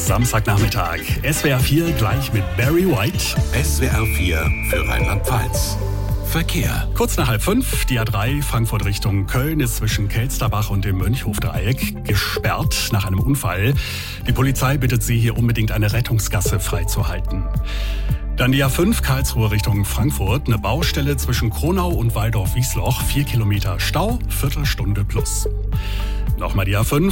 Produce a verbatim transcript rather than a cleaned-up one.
Samstagnachmittag. S W R vier gleich mit Barry White. S W R vier für Rheinland-Pfalz. Verkehr. Kurz nach halb fünf, die A drei Frankfurt Richtung Köln ist zwischen Kelsterbach und dem Mönchhofdreieck gesperrt nach einem Unfall. Die Polizei bittet Sie, hier unbedingt eine Rettungsgasse freizuhalten. Dann die A fünf Karlsruhe Richtung Frankfurt, eine Baustelle zwischen Kronau und Waldorf-Wiesloch, vier Kilometer Stau, Viertelstunde plus. Nochmal die A fünf